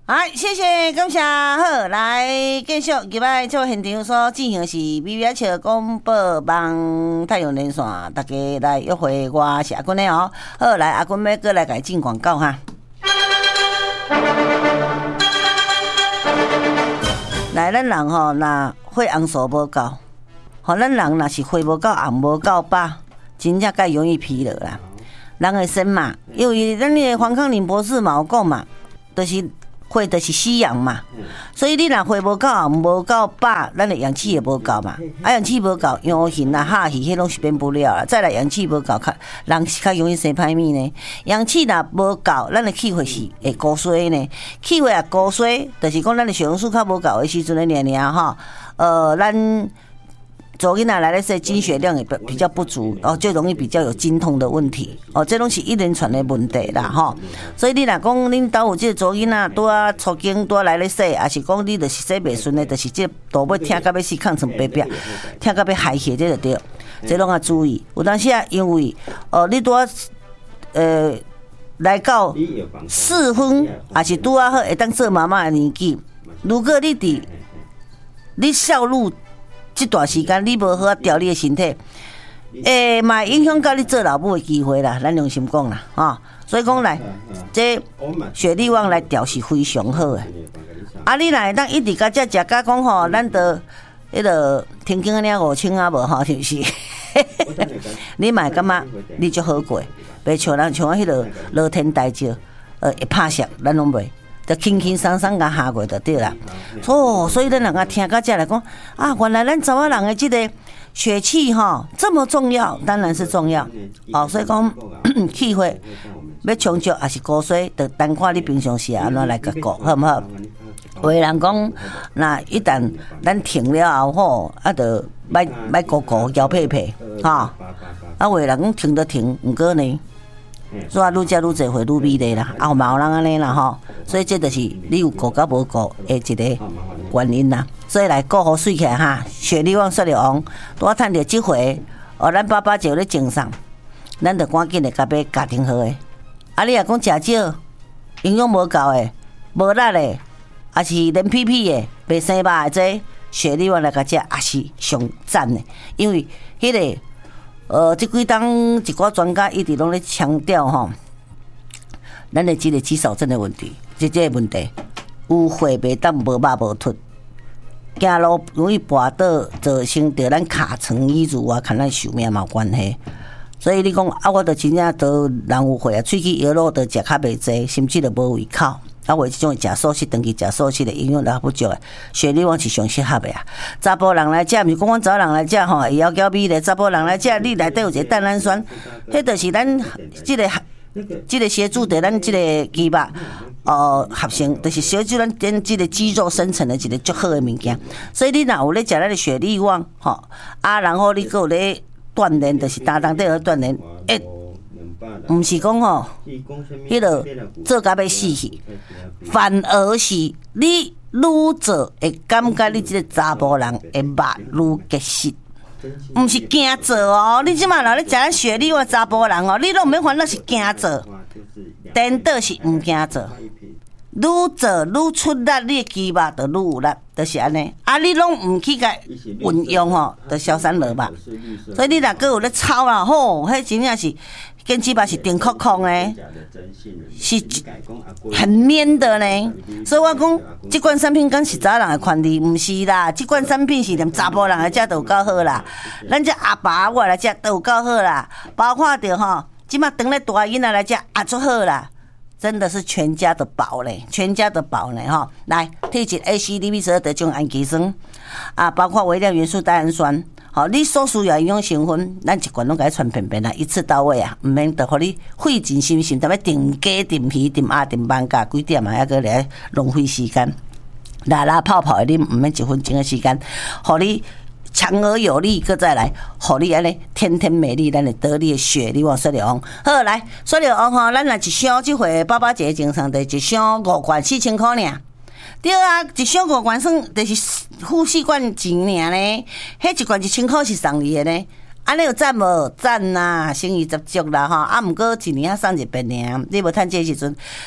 好，谢谢感谢。好，来继续入来做现场所进行是美美笑广播网太阳连线，大家来约会，我是阿君的哦。好，来阿君要过来给进广告哈。来，咱人吼，若血红素无够，吼，咱人若是血无够红无够饱，真正较容易疲劳啦。人的身嘛，因为咱的黄康林博士嘛有讲嘛，就是血就是吸氧嘛，所以你若血无够红无够饱，咱的氧气也无够嘛。啊，氧气无够，氧气啊、哈气迄拢是变不了啦。再来氧气无够，人是较容易生歹物呢。氧气若无够，咱的气血是会高衰呢。气血也高衰，就是讲咱的血红素较无够的时阵的尔吼，咱做囡仔来咧说经血量也比较不足，就容易比较有经痛的问题，这拢是一连串的问题啦吼。所以你若讲恁兜有这个做囡仔拄啊出经拄啊来咧说，也是讲你就是说袂顺的，就是这大尾听到要死抗成白白，听到要害血这就对，这拢要注意。有当时啊，因为你拄啊来到4分，也是拄啊好会当做妈妈的年纪，如果你孝路这段时间你无好啊调你的身体，嘛影响到你做老母的机会啦。咱良心讲啦，所以讲来，这血力旺来调是非常好的。啊，你若会当一直甲这食甲讲吼，咱得迄个天经安尼5清啊无吼，是不是？你嘛感觉你就好过，袂像人像迄个老天大石，会拍石，咱拢袂。就轻轻松松甲下过就对啦。所以咱人啊听到这来讲啊，原来咱查某人的这个血气哈这么重要，当然是重要。所以讲气血要充足还是高衰，就单看你平常时安怎来甲顾，好唔好？有的人讲，那一旦咱停了后吼，就莫顾摇屁屁哈。有的人讲停就停，毋过呢。所以愈食愈侪会愈美丽啦，嘛有人安尼啦吼，所以这就是你有顾甲无顾的一个原因啦。所以来顾好水起来哈，血力旺、血力旺，拄啊趁着即回，咱爸爸就咧精神，咱着赶紧的甲要家庭好诶。啊，你若讲食少，营养无够诶，无力诶，也是连屁屁诶，袂生肉诶，这血力旺来甲食也是上赞诶，因为迄个。这几当一寡专家一直拢咧强调吼，咱的这个肌少症的问题，这个问题有血袂当无肉无凸，走路容易跌倒，造成对咱尻川以至啊，看咱寿命嘛有关系。所以你讲啊，我着真正都人有血啊，喙齿摇落着食较袂济，甚至着无胃口。啊，为即种食素食，长期食素食的营养也不足的，血力旺是上适合的啊。查甫人来食，毋是讲阮查某人来食吼，会枵枵美咧。查甫人来食，你内底有一个蛋氨酸，迄就是咱即个协助着咱即个肌肉合成，就是协助咱即个肌肉生成的一个足好的物件。所以你若有咧食咱的血力旺吼，然后你佫有咧锻炼，就是搭档底下锻炼，毋是讲吼，迄个做甲要死去，反而是你愈做会感觉你即个查甫人的肉愈结实，毋是惊做哦。你即马若咧食咱血力旺查甫人哦，你拢毋免烦恼是惊做，颠倒是毋惊做。愈做愈出力，你的肌肉就愈有力，就是安尼。你拢毋去甲运用吼，就消散落吧。所以你若佫有咧操啦，吼，迄真正是根肌肉是顶壳壳的，是很黏的呢。所以我讲，这款产品敢是查人的权利，毋是啦。这款产品是连查甫人来食都有够好啦，咱这阿爸我来食都有够好啦，包括着吼，即马当咧大囡仔来食也足好啦。真的是全家的宝嘞，全家的宝嘞哈！来，提起 ACDB12 的种氨基酸包括微量元素代氨酸，好，你所需要营养成分，咱一罐拢给它传遍遍啦，一次到位啊，唔免得互你费尽心神，特别订鸡、订鱼、订鸭、订饭价几点啊，还个来浪费时间，拉泡泡的你唔免1分钟的时间，互你。强而有力，搁再来，互你安尼天天美丽，咱会得你的血力旺、血力旺。好，来血力旺吼，咱若一箱即回爸爸节精神的一箱5罐4000块尔。对啊，一箱5罐算就是付4罐钱尔呢。迄一罐1000块是送你的呢。安尼有赞无？赞呐，生意十足啦吼。毋过一年送一遍尔，你无趁这时阵。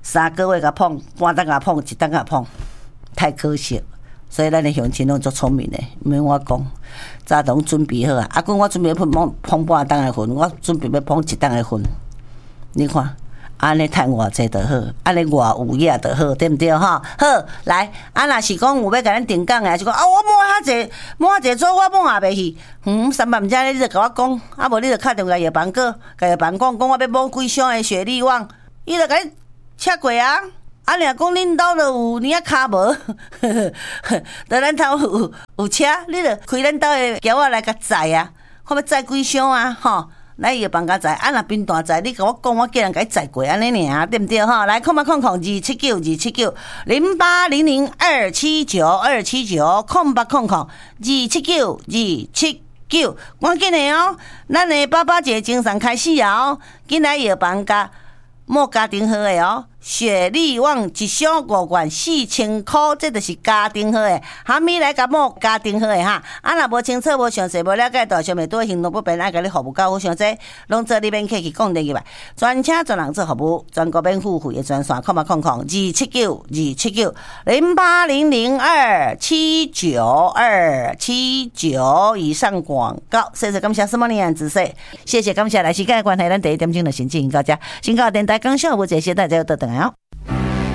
3个月甲碰，半档甲碰，1档甲碰，太可惜。所以咱的乡亲拢足聪明的，免我讲，早拢准备好啊。阿公，我准备要碰半档的份，我准备要碰1档的份。你看，安尼趁偌济就好，安尼偌有影就好，对毋对哈？好，来，若是讲有要甲咱定岗的，就讲我摸遐济做，我摸也袂去。3万遮你就甲我讲，啊无你就敲电话甲叶班哥，甲叶班讲我要摸几箱的雪莉网，伊就甲你切过啊。若讲恁兜就有你卡无，在咱兜有车，你就开咱兜的轿仔来甲载啊，看要载几箱啊，吼，来伊就帮甲载。若平大载，你甲我讲，我叫人甲伊载过安尼尔，对毋对吼？来，0800279279 0800279279，0800279279，赶紧的哦，咱的爸爸节精神开始啊哦，紧来药房甲莫家庭号的哦。雪莉网1箱5罐4000块，这就是家庭号的。哈咪来甲摸家庭号的哈，若无清楚、无详细、无了解，大小妹对行动不便，爱甲你服务到好详细，拢做你免客气讲电话，专车专人做服务，全国免付费的专线，0800279279，0800797279以上广告。谢谢感谢什么呢？仔细，谢谢感谢来时间的关系，咱第一点钟就先进行到这，先到电台讲笑，无这些大家要倒转来哦。